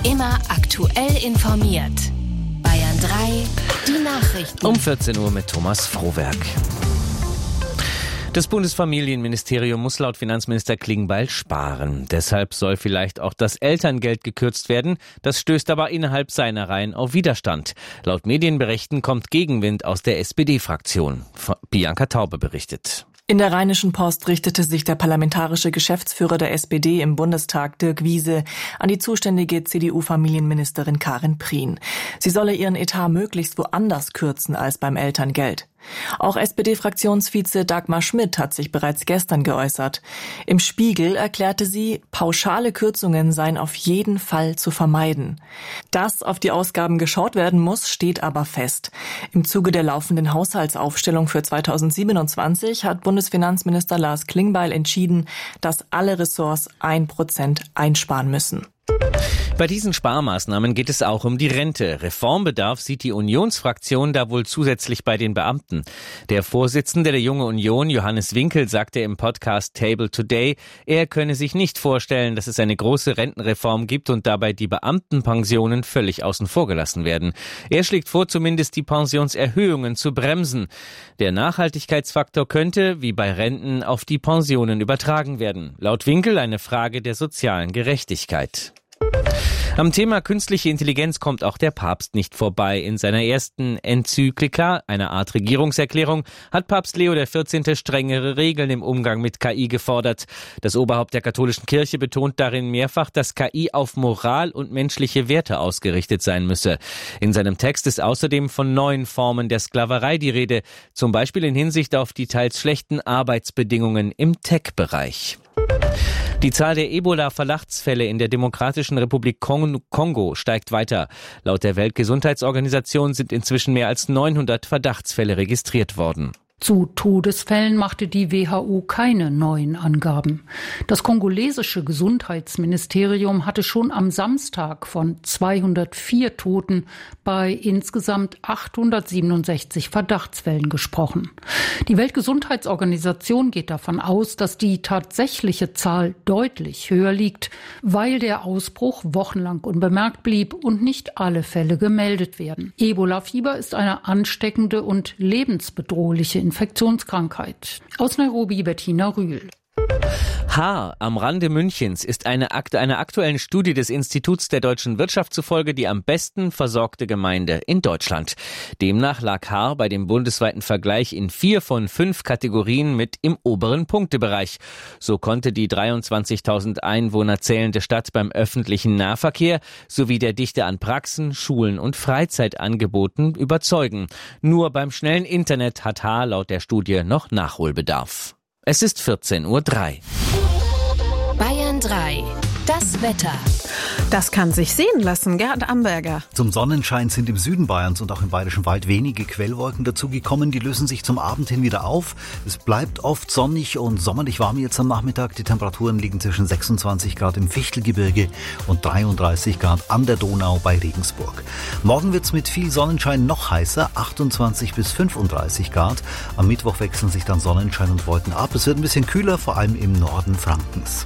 Immer aktuell informiert. Bayern 3, die Nachrichten. Um 14 Uhr mit Thomas Frohwerk. Das Bundesfamilienministerium muss laut Finanzminister Klingbeil sparen. Deshalb soll vielleicht auch das Elterngeld gekürzt werden. Das stößt aber innerhalb seiner Reihen auf Widerstand. Laut Medienberichten kommt Gegenwind aus der SPD-Fraktion. Bianca Taube berichtet. In der Rheinischen Post richtete sich der parlamentarische Geschäftsführer der SPD im Bundestag, Dirk Wiese, an die zuständige CDU-Familienministerin Karin Prien. Sie solle ihren Etat möglichst woanders kürzen als beim Elterngeld. Auch SPD-Fraktionsvize Dagmar Schmidt hat sich bereits gestern geäußert. Im Spiegel erklärte sie, pauschale Kürzungen seien auf jeden Fall zu vermeiden. Dass auf die Ausgaben geschaut werden muss, steht aber fest. Im Zuge der laufenden Haushaltsaufstellung für 2027 hat Bundesfinanzminister Lars Klingbeil entschieden, dass alle Ressorts 1% einsparen müssen. Bei diesen Sparmaßnahmen geht es auch um die Rente. Reformbedarf sieht die Unionsfraktion da wohl zusätzlich bei den Beamten. Der Vorsitzende der Junge Union, Johannes Winkel, sagte im Podcast Table Today, er könne sich nicht vorstellen, dass es eine große Rentenreform gibt und dabei die Beamtenpensionen völlig außen vor gelassen werden. Er schlägt vor, zumindest die Pensionserhöhungen zu bremsen. Der Nachhaltigkeitsfaktor könnte, wie bei Renten, auf die Pensionen übertragen werden. Laut Winkel eine Frage der sozialen Gerechtigkeit. Am Thema künstliche Intelligenz kommt auch der Papst nicht vorbei. In seiner ersten Enzyklika, einer Art Regierungserklärung, hat Papst Leo XIV. Strengere Regeln im Umgang mit KI gefordert. Das Oberhaupt der katholischen Kirche betont darin mehrfach, dass KI auf Moral und menschliche Werte ausgerichtet sein müsse. In seinem Text ist außerdem von neuen Formen der Sklaverei die Rede, zum Beispiel in Hinsicht auf die teils schlechten Arbeitsbedingungen im Tech-Bereich. Die Zahl der Ebola-Verdachtsfälle in der Demokratischen Republik Kongo steigt weiter. Laut der Weltgesundheitsorganisation sind inzwischen mehr als 900 Verdachtsfälle registriert worden. Zu Todesfällen machte die WHO keine neuen Angaben. Das kongolesische Gesundheitsministerium hatte schon am Samstag von 204 Toten bei insgesamt 867 Verdachtsfällen gesprochen. Die Weltgesundheitsorganisation geht davon aus, dass die tatsächliche Zahl deutlich höher liegt, weil der Ausbruch wochenlang unbemerkt blieb und nicht alle Fälle gemeldet werden. Ebola-Fieber ist eine ansteckende und lebensbedrohliche Infektionskrankheit. Aus Nairobi Bettina Rühl. Haar am Rande Münchens ist einer aktuellen Studie des Instituts der deutschen Wirtschaft zufolge die am besten versorgte Gemeinde in Deutschland. Demnach lag Haar bei dem bundesweiten Vergleich in 4 von 5 Kategorien mit im oberen Punktebereich. So konnte die 23.000 Einwohner zählende Stadt beim öffentlichen Nahverkehr sowie der Dichte an Praxen, Schulen und Freizeitangeboten überzeugen. Nur beim schnellen Internet hat Haar laut der Studie noch Nachholbedarf. Es ist 14:03 Uhr. Bayern 3, das Wetter. Das kann sich sehen lassen, Gerhard Amberger. Zum Sonnenschein sind im Süden Bayerns und auch im Bayerischen Wald wenige Quellwolken dazugekommen. Die lösen sich zum Abend hin wieder auf. Es bleibt oft sonnig und sommerlich warm jetzt am Nachmittag. Die Temperaturen liegen zwischen 26 Grad im Fichtelgebirge und 33 Grad an der Donau bei Regensburg. Morgen wird's mit viel Sonnenschein noch heißer, 28 bis 35 Grad. Am Mittwoch wechseln sich dann Sonnenschein und Wolken ab. Es wird ein bisschen kühler, vor allem im Norden Frankens.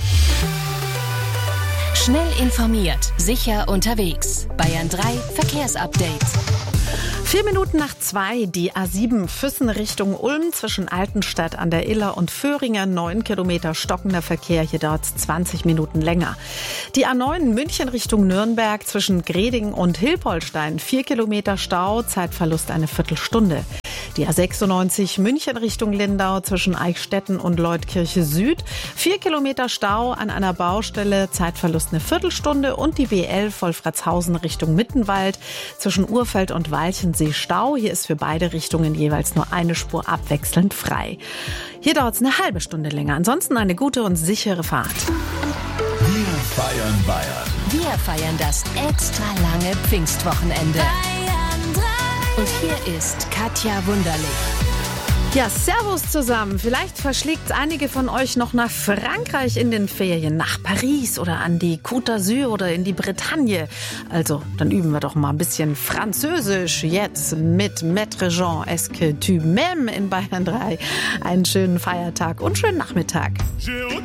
Schnell informiert, sicher unterwegs. Bayern 3 Verkehrsupdate. 4 Minuten nach 2, die A7 Füssen Richtung Ulm zwischen Altenstadt an der Iller und Föhringen, 9 Kilometer stockender Verkehr, hier dauert es 20 Minuten länger. Die A9 München Richtung Nürnberg zwischen Greding und Hilpoltstein, 4 Kilometer Stau, Zeitverlust eine Viertelstunde. Die A96 München Richtung Lindau zwischen Eichstätten und Leutkirche Süd. 4 Kilometer Stau an einer Baustelle, Zeitverlust eine Viertelstunde. Und die B11 Wolfratshausen Richtung Mittenwald zwischen Urfeld und Walchensee Stau. Hier ist für beide Richtungen jeweils nur eine Spur abwechselnd frei. Hier dauert es eine halbe Stunde länger. Ansonsten eine gute und sichere Fahrt. Wir feiern Bayern. Wir feiern das extra lange Pfingstwochenende. Bayern 3. Und hier ist Katja Wunderlich. Ja, servus zusammen. Vielleicht verschlägt einige von euch noch nach Frankreich in den Ferien, nach Paris oder an die Côte d'Azur oder in die Bretagne. Also, dann üben wir doch mal ein bisschen Französisch jetzt mit Maître Jean. Est-ce que tu m'aimes in Bayern 3? Einen schönen Feiertag und schönen Nachmittag.